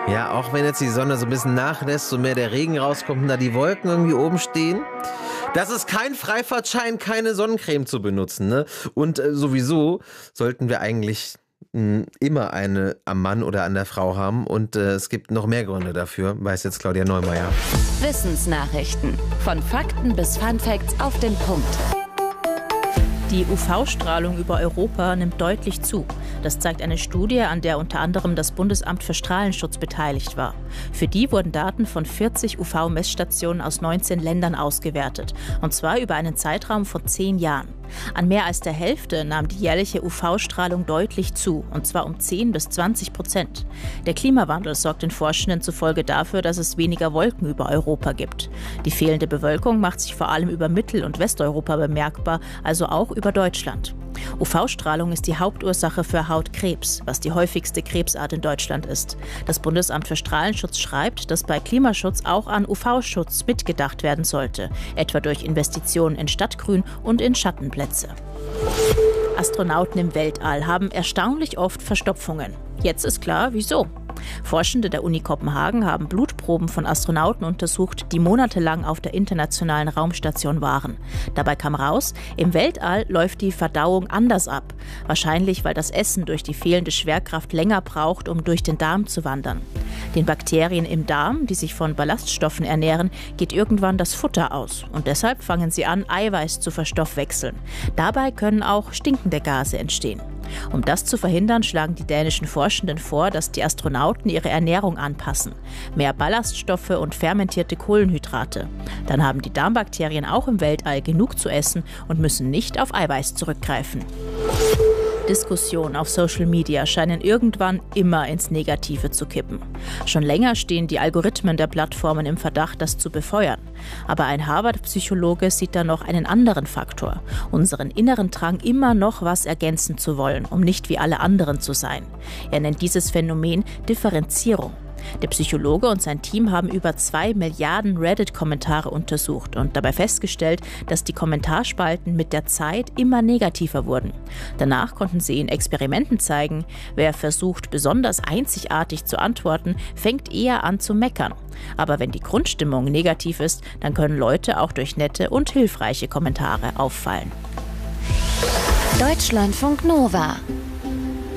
Ja, auch wenn jetzt die Sonne so ein bisschen nachlässt, so mehr der Regen rauskommt und da die Wolken irgendwie oben stehen. Das ist kein Freifahrtschein, keine Sonnencreme zu benutzen, ne? Und sowieso sollten wir eigentlich immer eine am Mann oder an der Frau haben. Und es gibt noch mehr Gründe dafür, weiß jetzt Claudia Neumeier. Wissensnachrichten. Von Fakten bis Funfacts auf den Punkt. Die UV-Strahlung über Europa nimmt deutlich zu. Das zeigt eine Studie, an der unter anderem das Bundesamt für Strahlenschutz beteiligt war. Für die wurden Daten von 40 UV-Messstationen aus 19 Ländern ausgewertet. Und zwar über einen Zeitraum von 10 Jahren. An mehr als der Hälfte nahm die jährliche UV-Strahlung deutlich zu, und zwar um 10-20%. Der Klimawandel sorgt den Forschenden zufolge dafür, dass es weniger Wolken über Europa gibt. Die fehlende Bewölkung macht sich vor allem über Mittel- und Westeuropa bemerkbar, also auch über Deutschland. UV-Strahlung ist die Hauptursache für Hautkrebs, was die häufigste Krebsart in Deutschland ist. Das Bundesamt für Strahlenschutz schreibt, dass bei Klimaschutz auch an UV-Schutz mitgedacht werden sollte, etwa durch Investitionen in Stadtgrün und in Schattenplätze. Astronauten im Weltall haben erstaunlich oft Verstopfungen. Jetzt ist klar, wieso. Forschende der Uni Kopenhagen haben Blutproben von Astronauten untersucht, die monatelang auf der internationalen Raumstation waren. Dabei kam raus, im Weltall läuft die Verdauung anders ab. Wahrscheinlich, weil das Essen durch die fehlende Schwerkraft länger braucht, um durch den Darm zu wandern. Den Bakterien im Darm, die sich von Ballaststoffen ernähren, geht irgendwann das Futter aus. Und deshalb fangen sie an, Eiweiß zu verstoffwechseln. Dabei können auch stinkende Gase entstehen. Um das zu verhindern, schlagen die dänischen Forschenden vor, dass die Astronauten ihre Ernährung anpassen. Mehr Ballaststoffe und fermentierte Kohlenhydrate. Dann haben die Darmbakterien auch im Weltall genug zu essen und müssen nicht auf Eiweiß zurückgreifen. Diskussionen auf Social Media scheinen irgendwann immer ins Negative zu kippen. Schon länger stehen die Algorithmen der Plattformen im Verdacht, das zu befeuern. Aber ein Harvard-Psychologe sieht da noch einen anderen Faktor. Unseren inneren Drang, immer noch was ergänzen zu wollen, um nicht wie alle anderen zu sein. Er nennt dieses Phänomen Differenzierung. Der Psychologe und sein Team haben über 2 Milliarden Reddit-Kommentare untersucht und dabei festgestellt, dass die Kommentarspalten mit der Zeit immer negativer wurden. Danach konnten sie in Experimenten zeigen, wer versucht, besonders einzigartig zu antworten, fängt eher an zu meckern. Aber wenn die Grundstimmung negativ ist, dann können Leute auch durch nette und hilfreiche Kommentare auffallen. Deutschlandfunk Nova